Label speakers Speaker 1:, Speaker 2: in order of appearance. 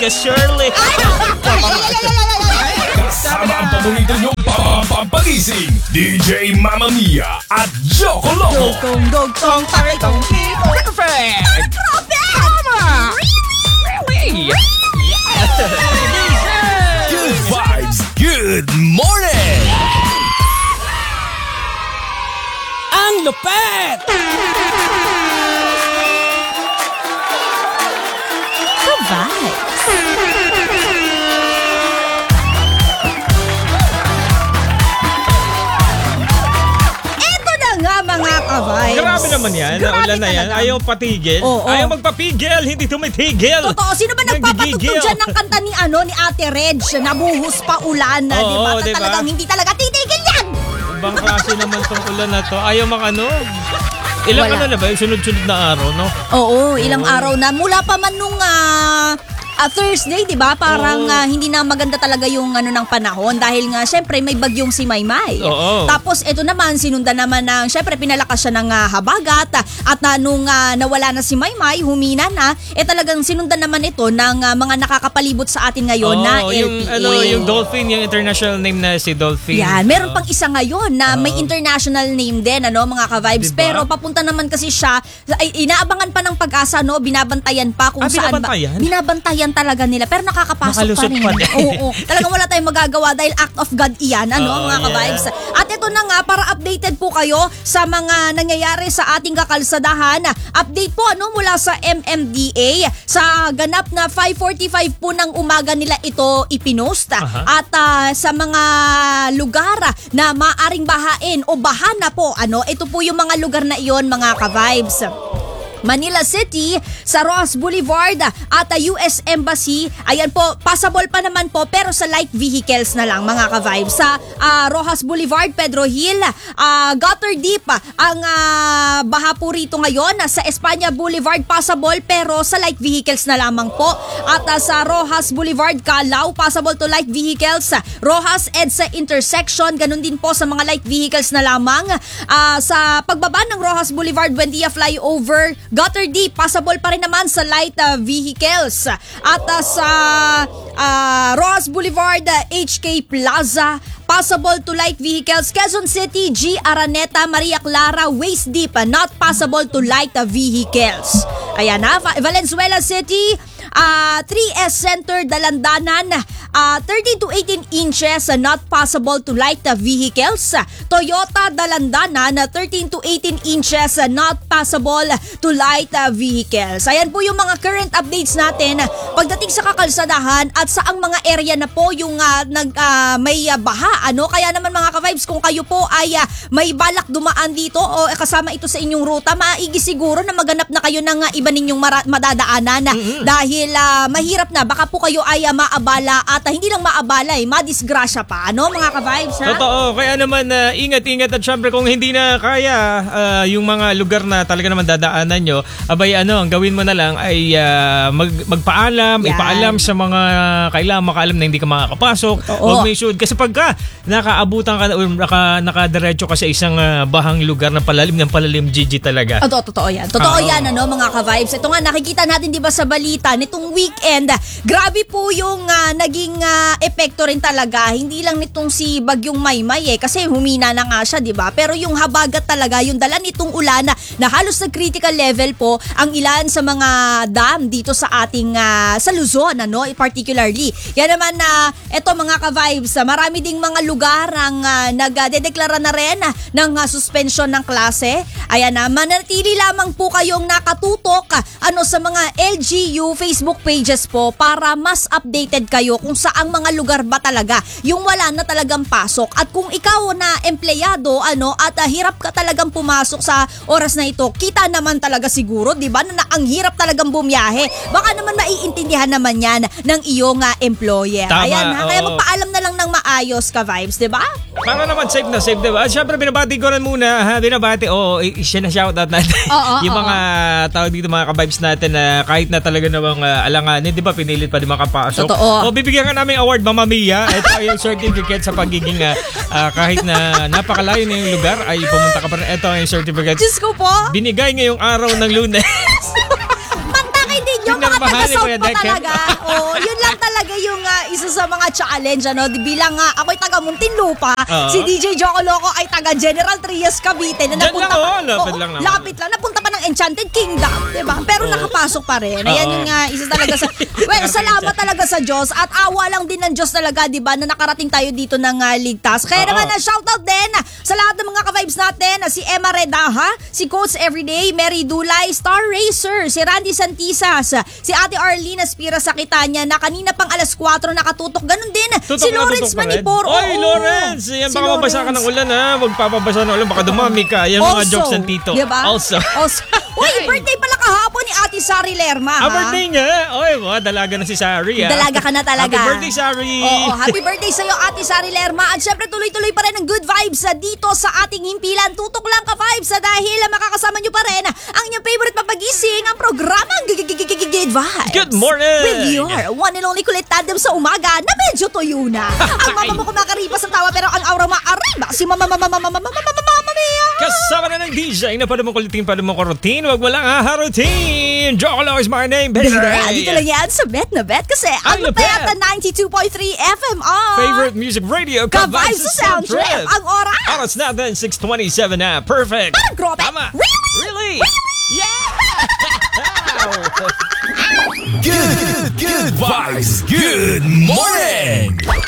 Speaker 1: ka, Shirley.
Speaker 2: Kasama ang paborito niyong pampagising, DJ Mamma Mia at Joko Loco.
Speaker 3: Dugtong, taritong,
Speaker 1: Perfect!
Speaker 3: Tama!
Speaker 1: Really?
Speaker 2: Good vibes, good morning!
Speaker 1: Ang lupet! Grabe naman yan. Naulan na yan. Ayaw patigil. Ayaw magpapigil. Hindi tumitigil.
Speaker 3: Totoo. Sino ba nagpapatugtog dyan ng kanta ni Ate Reg? Nabuhos pa ulan na, di ba?
Speaker 1: Diba?
Speaker 3: Talagang hindi talaga titigil yan!
Speaker 1: Ibang klase naman tong ulan na to. Ayaw ilang ano na ba? Sunod-sunod na araw, no?
Speaker 3: Oo, ilang araw na. Mula pa man nung Thursday, di ba? Parang hindi na maganda talaga yung ng panahon dahil nga syempre may bagyong si Maymay.
Speaker 1: Oo.
Speaker 3: Tapos ito naman sinundan naman ng syempre pinalakas siya ng habagat at nung nawala na si Maymay, humina na, talagang sinundan naman ito ng mga nakakapalibot sa atin ngayon na LPA.
Speaker 1: Yung Dolphin, yung international name na si Dolphin.
Speaker 3: Yan, meron pang isa ngayon na may international name din, mga ka-vibes.
Speaker 1: Diba?
Speaker 3: Pero papunta naman kasi siya, inaabangan pa ng Pag-asa, binabantayan pa kung saan ba. Binabantayan talaga nila pero nakakapasok
Speaker 1: Makalusot
Speaker 3: pa rin.
Speaker 1: Pa
Speaker 3: Oo. Talagang wala tayong magagawa dahil act of God iyan, mga ka-vibes. At ito na nga, para updated po kayo sa mga nangyayari sa ating kakalsadahan. Update po mula sa MMDA. Sa ganap na 5:45 po ng umaga nila ito ipinost. At sa mga lugar na maaring bahain o baha na po, ito po yung mga lugar na iyon, mga ka-vibes. Manila City, sa Rojas Boulevard at US Embassy. Ayan po, passable pa naman po pero sa light vehicles na lang, mga ka-vibes. Sa Rojas Boulevard, Pedro Hill, gutter deep ang baha po rito ngayon. Sa Espanya Boulevard, passable pero sa light vehicles na lamang po. At sa Rojas Boulevard, Calao, passable to light vehicles. Rojas EDSA intersection, ganun din po sa mga light vehicles na lamang. Sa pagbaba ng Rojas Boulevard, Buendia flyover, gutter deep, passable pa rin naman sa light vehicles. At sa Rojas Boulevard, HK Plaza, passable to light vehicles. Quezon City, G. Araneta, Maria Clara, waist deep, not passable to light vehicles. Ayan na, Valenzuela City, 3S Center, Dalandanan, 13 to 18 inches, not possible to light vehicles. Toyota Dalandanan, 13 to 18 inches, not possible to light vehicles. Ayan po yung mga current updates natin pagdating sa kakalsadahan at saang mga area na po yung may baha. Kaya naman, mga ka-vibes, kung kayo po ay may balak dumaan dito o kasama ito sa inyong ruta, maigi siguro na maganap na kayo ng iba ninyong madadaanan dahil mahirap na. Baka po kayo ay maabala at hindi lang maabala, madisgrasya pa. Mga ka-vibes, ha?
Speaker 1: Totoo. Kaya naman ingat-ingat at syempre kung hindi na kaya yung mga lugar na talaga naman dadaanan nyo, ang gawin mo na lang ay magpaalam, ipaalam sa mga kailangan makaalam na hindi ka makakapasok. Huwag may shoot. Kasi pagka nakaabutan ka o nakadiretso ka sa isang bahang lugar na palalim Gigi talaga.
Speaker 3: Totoo yan. Totoo yan, mga ka-vibes. Ito nga, nakikita natin diba sa balita nitong weekend, grabe po yung naging epekto rin talaga. Hindi lang nitong si Bagyong Maymay kasi humina na nga siya, diba? Pero yung habagat talaga, yung dala nitong ulan na halos na critical level po ang ilan sa mga dam dito sa ating sa Luzon, particularly. Yan naman eto, mga ka-vibes, marami ding mga lugar ang nagdedeklara na rin ng suspension ng klase. Ayan manatili lamang po kayong nakatutok sa mga LGU Facebook pages po para mas updated kayo kung saang mga lugar ba talaga yung wala na talagang pasok. At kung ikaw na empleyado at hirap ka talagang pumasok sa oras na ito, kita naman talaga siguro, di ba, na ang hirap talagang bumiyahe. Baka naman maiintindihan naman yan ng iyong employer.
Speaker 1: Tama,
Speaker 3: ayan kaya magpaalam na lang ng maayos, ka-vibes, di ba?
Speaker 1: Para naman safe na safe, diba? At syempre, binabati ko rin muna, shoutout natin. Yung mga tao dito, mga ka-vibes natin na kahit na talaga namang alanganin, di ba, pinilit pa di makapasok.
Speaker 3: Totoo.
Speaker 1: Bibigyan ka namin award, Mamma Mia. Ito ay yung certificate sa pagiging kahit na napakalayo na yung lugar, ay pumunta ka pa rin. Ito ay yung certificate.
Speaker 3: Diyos ko po.
Speaker 1: Binigay ngayong araw ng Lunes.
Speaker 3: Mantakay din yung mga taga-south po talaga. Yun challenge, ano, bilang ako'y taga Muntinlupa, si DJ Joko Loco ay taga General Trias Cavite na
Speaker 1: Diyan
Speaker 3: napunta
Speaker 1: lang, lapit lang naman.
Speaker 3: lapit lang, napunta pa ng Enchanted Kingdom, 'di ba? Pero nakapasok pa rin. Ayan yung isa talaga sa salamat talaga sa Diyos at awa lang din ng Diyos talaga, 'di ba, na nakarating tayo dito ng ligtas. Kaya naman shoutout din sa lahat ng mga ka-vibes natin, si Emma Redaha, si Coach Everyday, Mary Dulay, Star Racer, si Randy Santisas, si Ate Arlene Aspira sa Kitanya na kanina pang alas 4 nakatutok. Ganun din si Lawrence Manipor.
Speaker 1: Oy, Lawrence! Yan,
Speaker 3: Si
Speaker 1: baka mabasa ka ng ulan ha. Huwag papabasa ng ulan, baka dumami ka. Yan mga jokes ng tito.
Speaker 3: Diba?
Speaker 1: Also.
Speaker 3: Uy, birthday pala kahapon ni Ate Sari Lerma.
Speaker 1: Birthday niya. Oy, dalaga na si Sari ha.
Speaker 3: Dalaga ka na talaga.
Speaker 1: Happy birthday, Sari.
Speaker 3: Oo, happy birthday sa'yo, Ate Sari Lerma. At syempre, tuloy-tuloy pa rin ang good vibes dito sa ating himpilan. Tutok lang ka vibes dahil makakasama nyo pa rin ang inyong favorite papagising, ang programang Good Vibes.
Speaker 1: Good morning!
Speaker 3: With your one and only kulit tandem sa umaga na medyo tuyo na. Ang mama mo kumakaripas ng tawa pero ang aura maariba si Mama Mia.
Speaker 1: Kasama na ng DJ na pala mong kulitin, pala mong routine. Huwag mo lang harutin. Joko Loco is my name, baby.
Speaker 3: Dito lang yan sa Bet na Bet kasi ang lupet na 92.3 FMR.
Speaker 1: Favorite music radio,
Speaker 3: Ka-vibes sa sound trip. Ang oras.
Speaker 1: Oras natin, 6:27 na. Perfect.
Speaker 3: Parang grobe.
Speaker 1: Tama.
Speaker 3: Really?
Speaker 1: Yeah!
Speaker 2: Good vibes. Good morning.